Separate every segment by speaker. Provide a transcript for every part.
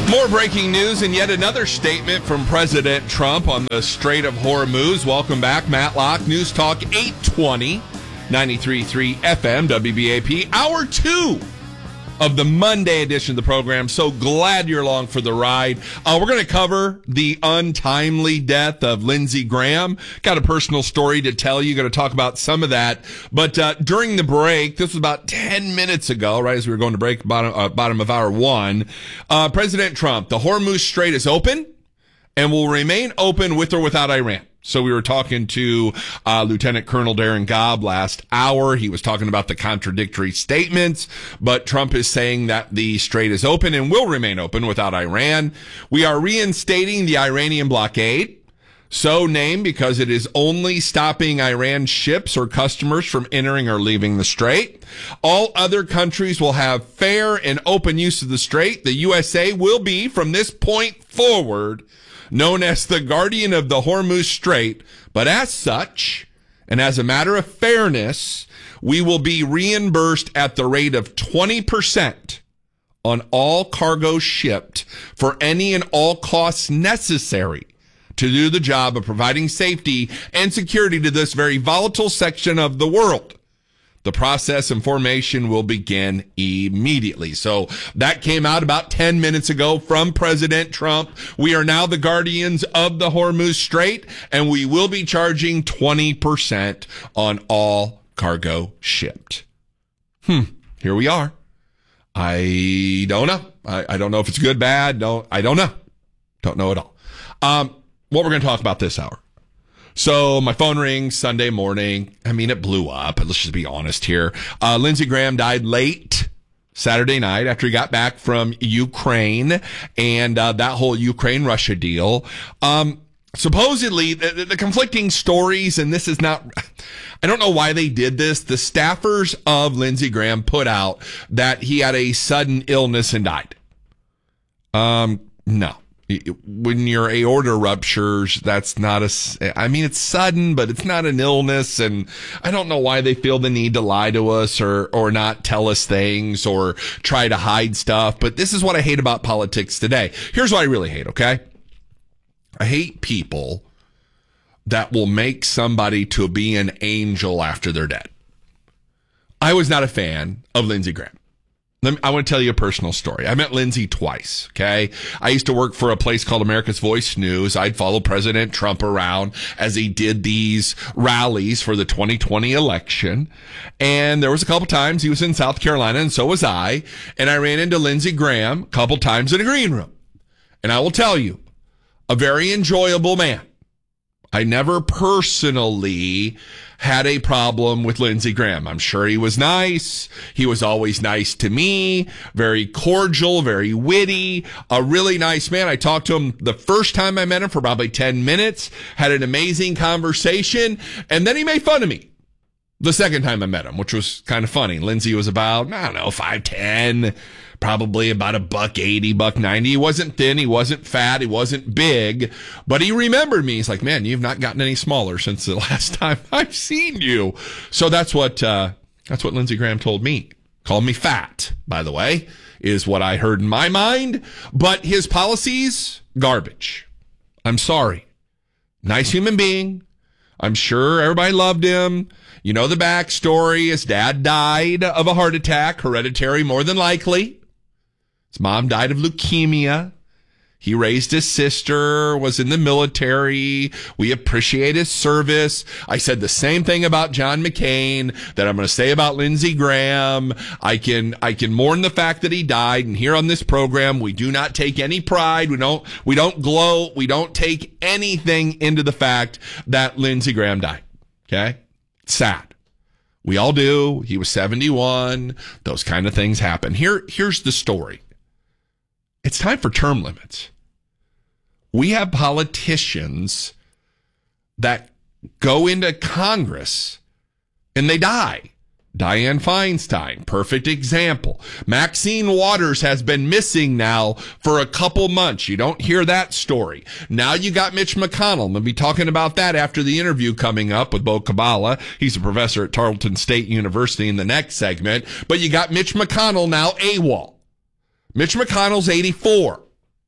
Speaker 1: More breaking news and yet another statement from President Trump on the Strait of Hormuz. Welcome back, Matlock, News Talk 820, 93.3 FM, WBAP, Hour 2 of the Monday edition of the program. So glad you're along for the ride. We're going to cover the untimely death of Lindsey Graham. Got a personal story to tell you. Going to talk about some of that. But during the break, this was about 10 minutes ago, right as we were going to break, bottom of hour one, President Trump, the Hormuz Strait is open and will remain open with or without Iran. So we were talking to Lieutenant Colonel Darren Gobb last hour. He was talking about the contradictory statements, but Trump is saying that the strait is open and will remain open without Iran. We are reinstating the Iranian blockade, so named because it is only stopping Iran ships or customers from entering or leaving the strait. All other countries will have fair and open use of the strait. The USA will be, from this point forward, known as the guardian of the Hormuz Strait, but as such, and as a matter of fairness, we will be reimbursed at the rate of 20% on all cargo shipped for any and all costs necessary to do the job of providing safety and security to this very volatile section of the world. The process and formation will begin immediately. So that came out about 10 minutes ago from President Trump. We are now the guardians of the Hormuz Strait, and we will be charging 20% on all cargo shipped. Here we are. I don't know. I don't know if it's good, bad. I don't know. Don't know at all. What we're going to talk about this hour. So my phone rings Sunday morning. I mean, it blew up. Let's just be honest here. Lindsey Graham died late Saturday night after he got back from Ukraine and that whole Ukraine-Russia deal. Supposedly, the conflicting stories, and this is not, I don't know why they did this. The staffers of Lindsey Graham put out that he had a sudden illness and died. No. When your aorta ruptures, that's not it's sudden, but it's not an illness. And I don't know why they feel the need to lie to us or not tell us things or try to hide stuff. But this is what I hate about politics today. Here's what I really hate, okay? I hate people that will make somebody to be an angel after they're dead. I was not a fan of Lindsey Graham. I want to tell you a personal story. I met Lindsey twice, okay? I used to work for a place called America's Voice News. I'd follow President Trump around as he did these rallies for the 2020 election. And there was a couple times he was in South Carolina, and so was I. And I ran into Lindsey Graham a couple times in a green room. And I will tell you, a very enjoyable man. I never personally had a problem with Lindsey Graham. I'm sure he was nice. He was always nice to me, very cordial, very witty, a really nice man. I talked to him the first time I met him for probably 10 minutes, had an amazing conversation, and then he made fun of me the second time I met him, which was kind of funny. Lindsey was about, 5'10", probably about $180, $190. He wasn't thin, he wasn't fat, he wasn't big, but he remembered me. He's like, man, you've not gotten any smaller since the last time I've seen you. So that's what Lindsey Graham told me. Called me fat, by the way, is what I heard in my mind. But his policies, garbage. I'm sorry. Nice human being. I'm sure everybody loved him. You know the backstory. His dad died of a heart attack, hereditary more than likely. His mom died of leukemia. He raised his sister, was in the military. We appreciate his service. I said the same thing about John McCain that I'm going to say about Lindsey Graham. I can mourn the fact that he died. And here on this program, we do not take any pride. We don't gloat. We don't take anything into the fact that Lindsey Graham died. Okay? Sad. We all do. He was 71. Those kind of things happen. Here's the story. It's time for term limits. We have politicians that go into Congress and they die. Dianne Feinstein, perfect example. Maxine Waters has been missing now for a couple months. You don't hear that story. Now you got Mitch McConnell. We'll be talking about that after the interview coming up with Bo Kabbalah. He's a professor at Tarleton State University in the next segment. But you got Mitch McConnell now AWOL. Mitch McConnell's 84.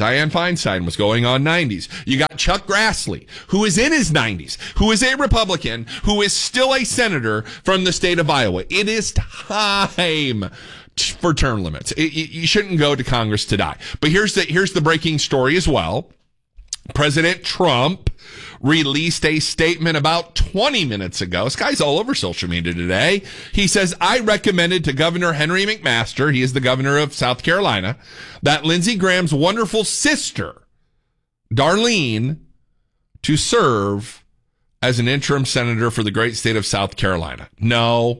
Speaker 1: Dianne Feinstein was going on 90s. You got Chuck Grassley, who is in his 90s, who is a Republican, who is still a senator from the state of Iowa. It is time for term limits. You shouldn't go to Congress to die. But here's the breaking story as well. President Trump released a statement about 20 minutes ago. This guy's all over social media today. He says, I recommended to Governor Henry McMaster, he is the governor of South Carolina, that Lindsey Graham's wonderful sister, Darlene, to serve as an interim senator for the great state of South Carolina. No.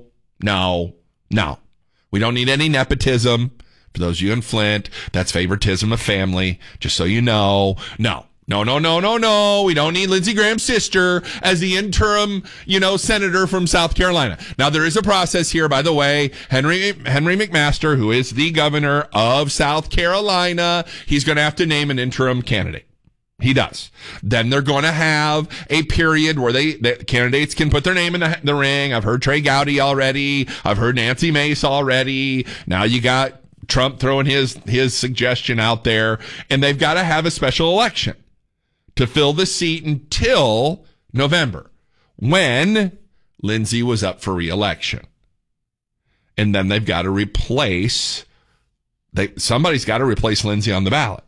Speaker 1: We don't need any nepotism. For those of you in Flint, that's favoritism of family, just so you know. No. We don't need Lindsey Graham's sister as the interim, senator from South Carolina. Now, there is a process here, by the way. Henry McMaster, who is the governor of South Carolina, he's going to have to name an interim candidate. He does. Then they're going to have a period where the candidates can put their name in the ring. I've heard Trey Gowdy already. I've heard Nancy Mace already. Now you got Trump throwing his suggestion out there, and they've got to have a special election to fill the seat until November, when Lindsey was up for re-election. And then they've got to somebody's got to replace Lindsey on the ballot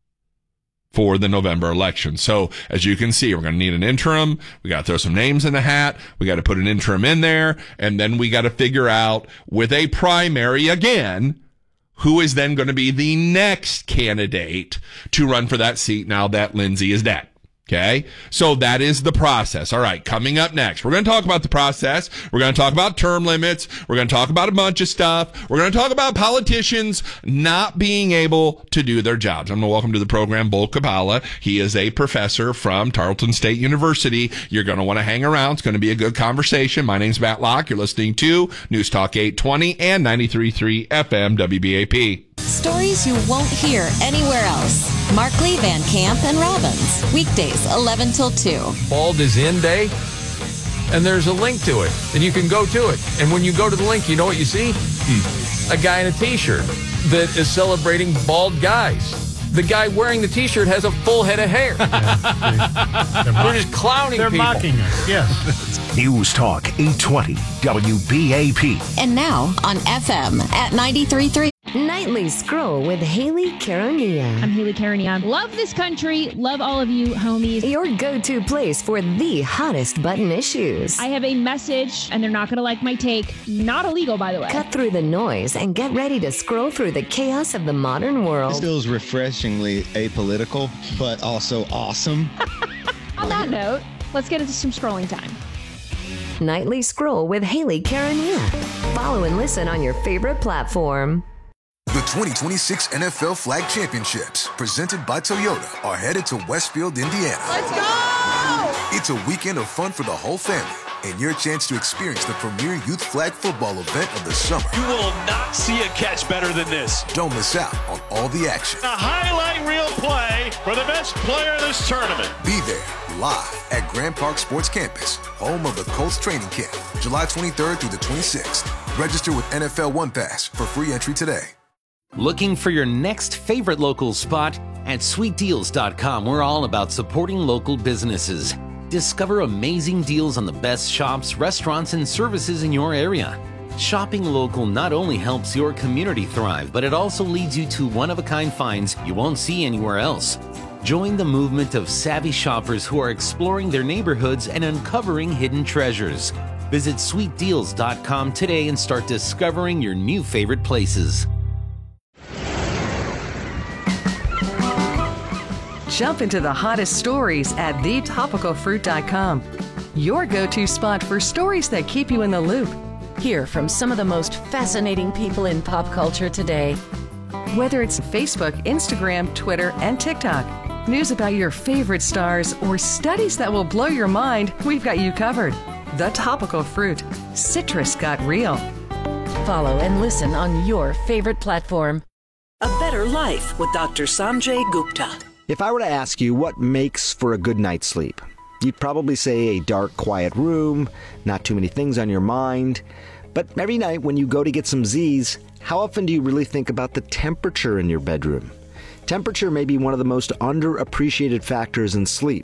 Speaker 1: for the November election. So as you can see, we're going to need an interim. We got to throw some names in the hat. We got to put an interim in there. And then we got to figure out, with a primary again, who is then going to be the next candidate to run for that seat now that Lindsey is dead. Okay? So that is the process. All right, coming up next, we're going to talk about the process. We're going to talk about term limits. We're going to talk about a bunch of stuff. We're going to talk about politicians not being able to do their jobs. I'm going to welcome to the program Bull Capalla. He is a professor from Tarleton State University. You're going to want to hang around. It's going to be a good conversation. My name's Matt Locke. You're listening to News Talk 820 and 93.3 FM WBAP.
Speaker 2: Stories you won't hear anywhere else. Markley, Van Camp, and Robbins. Weekdays, 11 till 2.
Speaker 3: Bald is in day, and there's a link to it, and you can go to it. And when you go to the link, you know what you see? A guy in a T-shirt that is celebrating bald guys. The guy wearing the T-shirt has a full head of hair. They're just clowning people.
Speaker 4: They're mocking us, yes.
Speaker 5: News Talk 820 WBAP.
Speaker 2: And now on FM at 93.3.
Speaker 6: Nightly Scroll with Haley Karania.
Speaker 7: I'm Haley Karania. Love this country. Love all of you, homies.
Speaker 6: Your go-to place for the hottest button issues.
Speaker 7: I have a message, and they're not going to like my take. Not illegal, by the way.
Speaker 6: Cut through the noise and get ready to scroll through the chaos of the modern world.
Speaker 8: This feels refreshingly apolitical, but also awesome.
Speaker 7: On that note, let's get into some scrolling time.
Speaker 6: Nightly Scroll with Haley Karania. Follow and listen on your favorite platform.
Speaker 9: The 2026 NFL Flag Championships, presented by Toyota, are headed to Westfield, Indiana.
Speaker 10: Let's go!
Speaker 9: It's a weekend of fun for the whole family, and your chance to experience the premier youth flag football event of the summer.
Speaker 10: You will not see a catch better than this.
Speaker 9: Don't miss out on all the action.
Speaker 10: A highlight reel play for the best player in this tournament.
Speaker 9: Be there, live at Grand Park Sports Campus, home of the Colts training camp, July 23rd through the 26th. Register with NFL One Pass for free entry today.
Speaker 11: Looking for your next favorite local spot? At sweetdeals.com, we're all about supporting local businesses. Discover amazing deals on the best shops, restaurants, and services in your area. Shopping local not only helps your community thrive, but it also leads you to one-of-a-kind finds you won't see anywhere else. Join the movement of savvy shoppers who are exploring their neighborhoods and uncovering hidden treasures. Visit sweetdeals.com today and start discovering your new favorite places.
Speaker 12: Jump into the hottest stories at thetopicalfruit.com. Your go-to spot for stories that keep you in the loop.
Speaker 6: Hear from some of the most fascinating people in pop culture today.
Speaker 12: Whether it's Facebook, Instagram, Twitter, and TikTok, news about your favorite stars, or studies that will blow your mind, we've got you covered. The Topical Fruit. Citrus got real.
Speaker 6: Follow and listen on your favorite platform.
Speaker 13: A Better Life with Dr. Sanjay Gupta.
Speaker 14: If I were to ask you what makes for a good night's sleep, you'd probably say a dark, quiet room, not too many things on your mind. But every night when you go to get some Z's, how often do you really think about the temperature in your bedroom? Temperature may be one of the most underappreciated factors in sleep.